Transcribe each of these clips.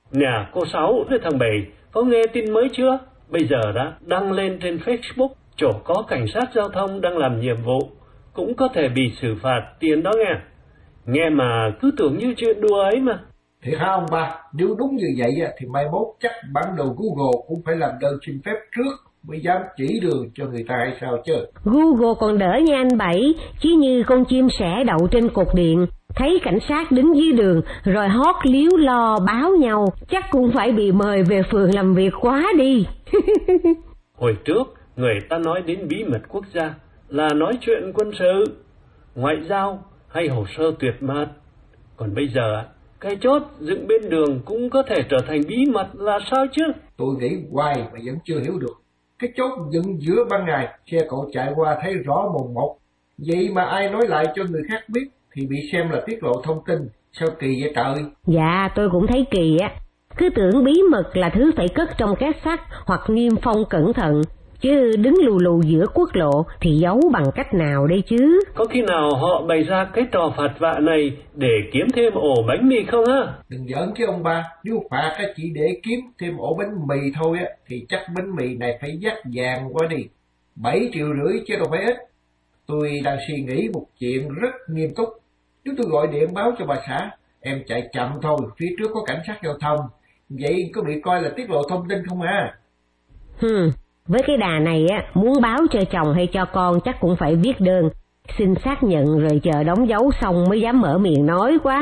Nè cô Sáu với thằng Bảy, có nghe tin mới chưa? Bây giờ đã đăng lên trên Facebook, chỗ có cảnh sát giao thông đang làm nhiệm vụ, cũng có thể bị xử phạt tiền đó nghe. Nghe mà cứ tưởng như chuyện đùa ấy mà. Thiệt hả ông ba? Nếu đúng như vậy thì mai mốt chắc bản đồ Google cũng phải làm đơn xin phép trước mới dám chỉ đường cho người ta hay sao chứ. Google còn đỡ nha anh Bảy, chứ như con chim sẻ đậu trên cột điện, thấy cảnh sát đứng dưới đường rồi hót líu lo báo nhau, chắc cũng phải bị mời về phường làm việc quá đi. Hồi trước, người ta nói đến bí mật quốc gia là nói chuyện quân sự, ngoại giao hay hồ sơ tuyệt mật. Còn bây giờ, cái chốt dựng bên đường cũng có thể trở thành bí mật là sao chứ? Tôi nghĩ hoài mà vẫn chưa hiểu được. Cái chốt dựng giữa ban ngày, xe cộ chạy qua thấy rõ mồn một. Vậy mà ai nói lại cho người khác biết thì bị xem là tiết lộ thông tin. Sao kỳ vậy trời? Dạ, tôi cũng thấy kỳ á. Cứ tưởng bí mật là thứ phải cất trong két sắt hoặc niêm phong cẩn thận, chứ đứng lù lù giữa quốc lộ thì giấu bằng cách nào đây chứ? Có khi nào họ bày ra cái trò phạt vạ này để kiếm thêm ổ bánh mì không á? Đừng giỡn chứ ông ba, nếu phạt chỉ để kiếm thêm ổ bánh mì thôi á, thì chắc bánh mì này phải dắt vàng quá đi. 7,5 triệu chứ đâu phải ít. Tôi đang suy nghĩ một chuyện rất nghiêm túc. Nếu tôi gọi điện báo cho bà xã, em chạy chậm thôi, phía trước có cảnh sát giao thông, vậy có bị coi là tiết lộ thông tin không à? Với cái đà này á, muốn báo cho chồng hay cho con chắc cũng phải viết đơn, xin xác nhận rồi chờ đóng dấu xong mới dám mở miệng nói quá.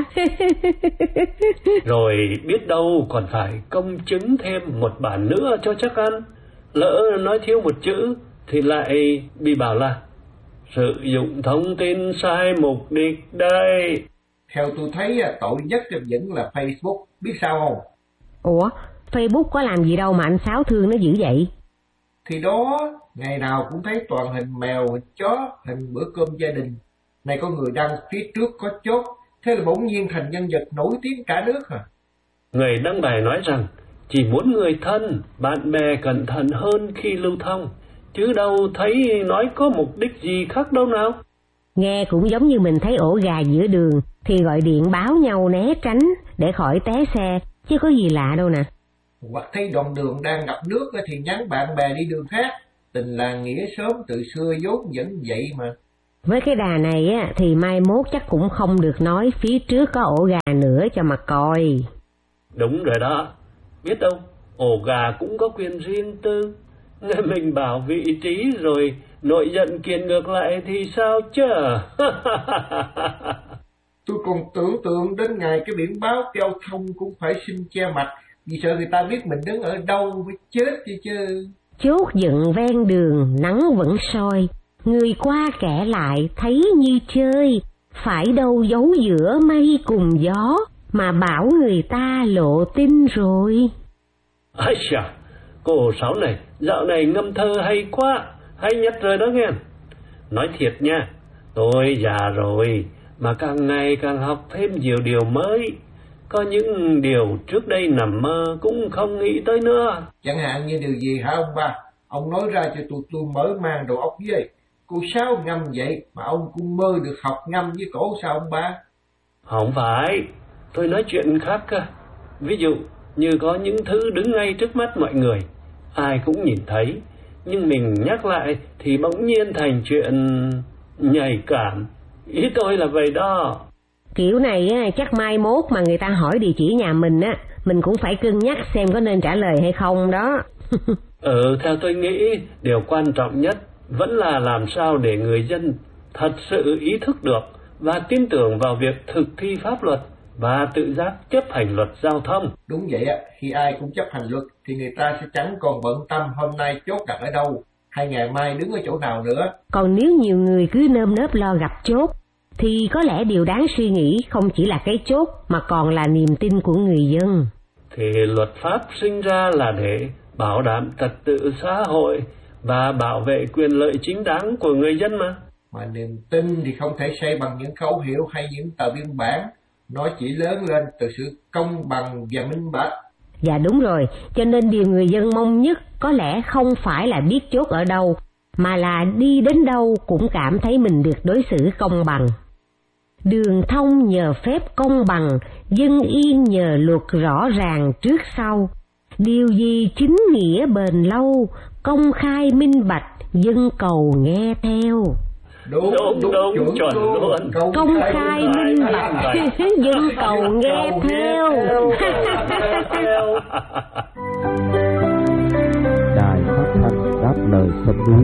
Rồi biết đâu còn phải công chứng thêm một bản nữa cho chắc ăn. Lỡ nói thiếu một chữ thì lại bị bảo là sử dụng thông tin sai mục đích đây. Theo tôi thấy tội nhất vẫn là Facebook, biết sao không? Ủa, Facebook có làm gì đâu mà anh Sáu thương nó dữ vậy? Thì đó, ngày nào cũng thấy toàn hình mèo, hình chó, hình bữa cơm gia đình. Này có người đăng phía trước có chốt, thế là bỗng nhiên thành nhân vật nổi tiếng cả nước à? Người đăng bài nói rằng chỉ muốn người thân, bạn bè cẩn thận hơn khi lưu thông, chứ đâu thấy nói có mục đích gì khác đâu nào. Nghe cũng giống như mình thấy ổ gà giữa đường thì gọi điện báo nhau né tránh để khỏi té xe, chứ có gì lạ đâu nè. Hoặc thấy đoạn đường đang ngập nước thì nhắn bạn bè đi đường khác. Tình làng nghĩa xóm từ xưa vốn vẫn vậy mà. Với cái đà này á thì mai mốt chắc cũng không được nói phía trước có ổ gà nữa cho mà coi. Đúng rồi đó. Biết đâu, ổ gà cũng có quyền riêng tư. Nghe mình bảo vị trí rồi nội giận kiện ngược lại thì sao chứ? Tôi còn tưởng tượng đến ngày cái biển báo giao thông cũng phải xin che mặt, vì sợ người ta biết mình đứng ở đâu mới chết chứ. Chốt dựng ven đường nắng vẫn soi, người qua kẻ lại thấy như chơi, phải đâu giấu giữa mây cùng gió mà bảo người ta lộ tin rồi. Ây chà, cô Sáu này, dạo này ngâm thơ hay quá, hay nhất rồi đó nghe. Nói thiệt nha, tôi già rồi, mà càng ngày càng học thêm nhiều điều mới. Có những điều trước đây nằm mơ cũng không nghĩ tới nữa. Chẳng hạn như điều gì hả ông ba? Ông nói ra cho tôi mở mang đầu óc với. Cô Sáu ngâm vậy mà ông cũng mơ được học ngâm với cổ sao ông ba? Không phải, tôi nói chuyện khác cơ. Ví dụ như có những thứ đứng ngay trước mắt mọi người, ai cũng nhìn thấy, nhưng mình nhắc lại thì bỗng nhiên thành chuyện nhạy cảm. Ý tôi là vậy đó. Kiểu này á, chắc mai mốt mà người ta hỏi địa chỉ nhà mình á, mình cũng phải cân nhắc xem có nên trả lời hay không đó. Theo tôi nghĩ, điều quan trọng nhất vẫn là làm sao để người dân thật sự ý thức được và tin tưởng vào việc thực thi pháp luật và tự giác chấp hành luật giao thông. Đúng vậy á, khi ai cũng chấp hành luật thì người ta sẽ chẳng còn bận tâm hôm nay chốt đặt ở đâu, hay ngày mai đứng ở chỗ nào nữa. Còn nếu nhiều người cứ nơm nớp lo gặp chốt, thì có lẽ điều đáng suy nghĩ không chỉ là cái chốt mà còn là niềm tin của người dân. Thì luật pháp sinh ra là để bảo đảm trật tự xã hội và bảo vệ quyền lợi chính đáng của người dân mà. Mà niềm tin thì không thể xây bằng những khẩu hiệu hay những tờ biên bản. Nó chỉ lớn lên từ sự công bằng và minh bạch. Dạ đúng rồi, cho nên điều người dân mong nhất có lẽ không phải là biết chốt ở đâu, mà là đi đến đâu cũng cảm thấy mình được đối xử công bằng. Đường thông nhờ phép công bằng, dân yên nhờ luật rõ ràng trước sau. Điều gì chính nghĩa bền lâu, công khai minh bạch, dân cầu nghe theo. Đúng, chuẩn luôn. Công khai minh bạch, dân cầu nghe theo. Đài Phát thanh Đáp Lời Sông Núi